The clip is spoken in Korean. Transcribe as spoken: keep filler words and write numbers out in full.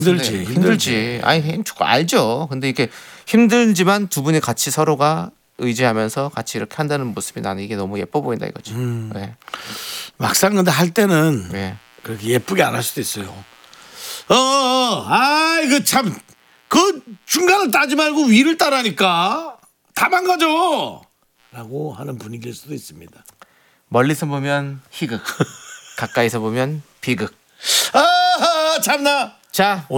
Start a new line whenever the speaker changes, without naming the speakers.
힘들지,
근데
힘들지.
힘들지. 아니 힘주고 알죠. 근데 이게 힘들지만 두 분이 같이 서로가 의지하면서 같이 이렇게 한다는 모습이 나는 이게 너무 예뻐 보인다 이거지.
음.
네.
막상 근데 할 때는
네.
그렇게 예쁘게 안 할 수도 있어요. 어, 어, 아, 이거 참, 그 중간을 따지 말고 위를 따라니까 다 망가져. 라고 하는 분위기일 수도 있습니다.
멀리서 보면 희극, 가까이서 보면 비극.
아, 참나.
자.